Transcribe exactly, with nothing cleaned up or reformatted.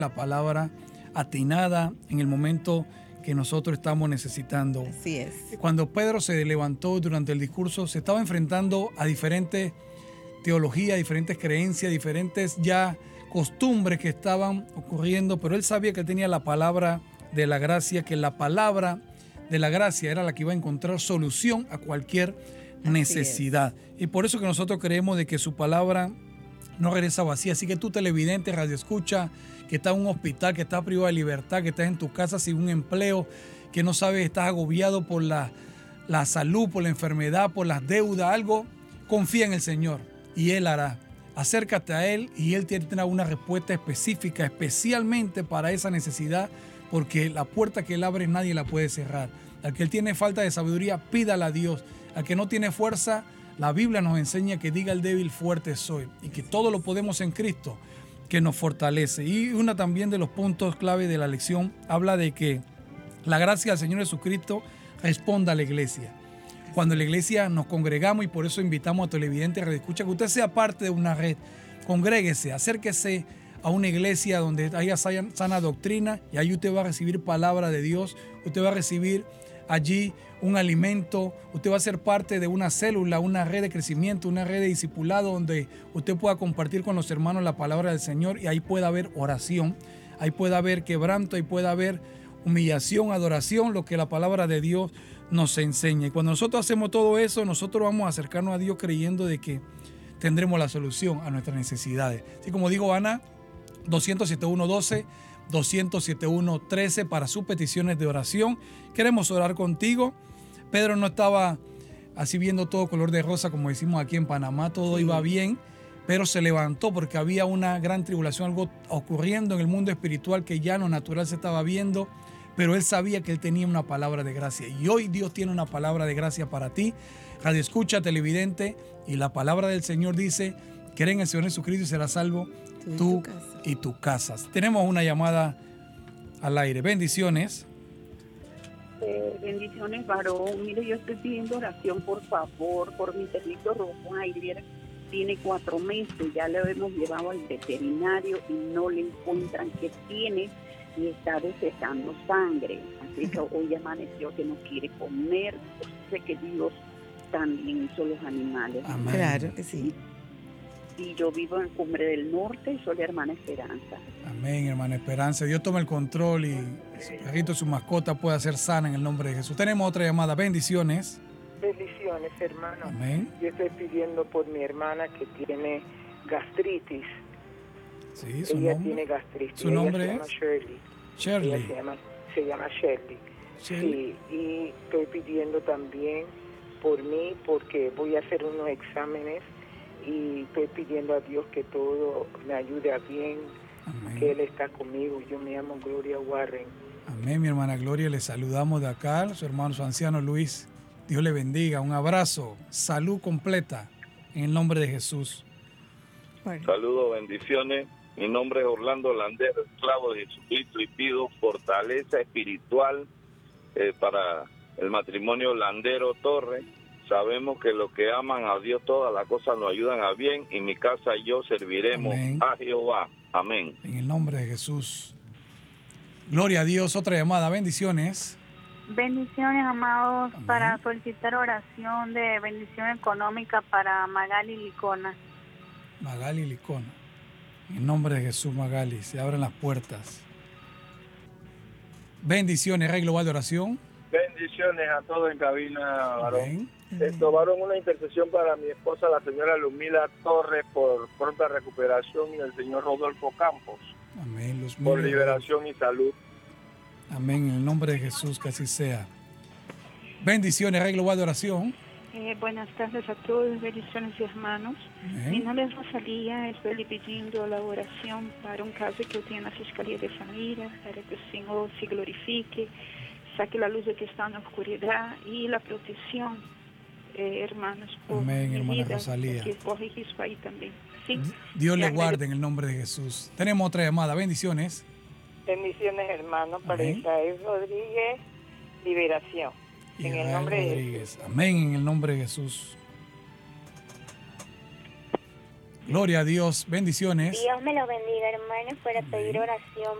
la palabra atinada en el momento que nosotros estamos necesitando. Así es. Cuando Pedro se levantó durante el discurso, se estaba enfrentando a diferentes teologías, diferentes creencias, diferentes ya costumbres que estaban ocurriendo, pero él sabía que él tenía la palabra de la gracia, que la palabra de la gracia era la que iba a encontrar solución a cualquier necesidad. Y por eso que nosotros creemos de que su palabra no regresa vacía. Así que tú, televidente, radioescucha, que estás en un hospital, que estás privado de libertad, que estás en tu casa sin un empleo, que no sabes, estás agobiado por la, la salud, por la enfermedad, por las deudas, algo, confía en el Señor y Él hará. Acércate a Él y Él tendrá una respuesta específica, especialmente para esa necesidad, porque la puerta que Él abre nadie la puede cerrar. Al que Él tiene falta de sabiduría, pídala a Dios. Al que no tiene fuerza, la Biblia nos enseña que diga el débil, fuerte soy, y que todo lo podemos en Cristo, que nos fortalece. Y uno también de los puntos clave de la lección habla de que la gracia del Señor Jesucristo responda a la iglesia. Cuando la iglesia nos congregamos, y por eso invitamos a televidentes, escucha, que usted sea parte de una red, congréguese, acérquese a una iglesia donde haya sana doctrina, y ahí usted va a recibir palabra de Dios, usted va a recibir allí un alimento, usted va a ser parte de una célula, una red de crecimiento, una red de discipulado donde usted pueda compartir con los hermanos la palabra del Señor, y ahí pueda haber oración, ahí pueda haber quebranto, ahí pueda haber humillación, adoración, lo que la palabra de Dios nos enseña. Y cuando nosotros hacemos todo eso, nosotros vamos a acercarnos a Dios creyendo de que tendremos la solución a nuestras necesidades. Así como digo, Ana, doscientos setenta y uno doce, doscientos setenta y uno trece para sus peticiones de oración. Queremos orar contigo. Pedro no estaba así viendo todo color de rosa, como decimos aquí en Panamá, todo Sí. iba bien, pero se levantó porque había una gran tribulación, algo ocurriendo en el mundo espiritual que ya en lo natural se estaba viendo, pero él sabía que él tenía una palabra de gracia. Y hoy Dios tiene una palabra de gracia para ti. Radio escucha, televidente, y la palabra del Señor dice: cree en el Señor Jesucristo y serás salvo Tú y tú tu casa. y tu casa. Tenemos una llamada al aire. Bendiciones. Eh, bendiciones, varón. Mire, yo estoy pidiendo oración, por favor, por mi perrito Rottweiler. Tiene cuatro meses, ya lo hemos llevado al veterinario y no le encuentran qué tiene y está desecando sangre. Así que hoy amaneció que no quiere comer. Yo sé que Dios también hizo los animales. Amén. Claro que sí. Y yo vivo en Cumbre del Norte y soy la hermana Esperanza. Amén, hermana Esperanza. Dios toma el control y su perrito, su mascota pueda ser sana en el nombre de Jesús. Tenemos otra llamada. Bendiciones. Bendiciones, hermano. Amén. Yo estoy pidiendo por mi hermana que tiene gastritis. Sí, su Ella nombre. tiene gastritis. ¿Su Ella nombre se llama es? Shirley. Shirley. Ella se llama, se llama Shirley. Shirley. Sí, y estoy pidiendo también por mí porque voy a hacer unos exámenes y estoy pidiendo a Dios que todo me ayude a bien, Amén. que Él está conmigo. Yo me llamo Gloria Warren. Amén, mi hermana Gloria. Le saludamos de acá, su hermano, su anciano Luis. Dios le bendiga. Un abrazo. Salud completa en el nombre de Jesús. Bueno, Saludos, bendiciones. Mi nombre es Orlando Landero, esclavo de Jesucristo, y pido fortaleza espiritual eh, para el matrimonio Landero Torres. Sabemos que los que aman a Dios todas las cosas nos ayudan a bien, y mi casa y yo serviremos Amén. a Jehová. Amén. En el nombre de Jesús. Gloria a Dios. Otra llamada. Bendiciones. Bendiciones, amados, Amén. para solicitar oración de bendición económica para Magali Licona. Magali Licona. En el nombre de Jesús, Magali, se abren las puertas. Bendiciones, Rey Global de Oración. Bendiciones a todos en cabina, varón. Amén. Esto, varón, una intercesión para mi esposa, la señora Lumila Torres, por pronta recuperación, y el señor Rodolfo Campos, Amén. Los por miles. liberación y salud. Amén. En el nombre de Jesús, que así sea. Bendiciones, Rey Global de Oración. Eh, buenas tardes a todos, bendiciones hermanos. Mi Amén. nombre es Rosalía, estoy le pidiendo la oración para un caso que yo tengo en la Fiscalía de Familia, para que el Señor se glorifique, saque la luz de que está en la oscuridad y la protección, eh, hermanos, por Amén, mi hermana vida, Rosalía. que corre risco ahí también. ¿Sí? Dios le Ya, guarde en el nombre de Jesús. Tenemos otra llamada. Bendiciones. Bendiciones, hermano, para Amén. Israel Rodríguez, liberación. En el Israel nombre de Rodríguez. Amén, en el nombre de Jesús. Gloria a Dios. Bendiciones. Dios me lo bendiga, hermanos, para pedir oración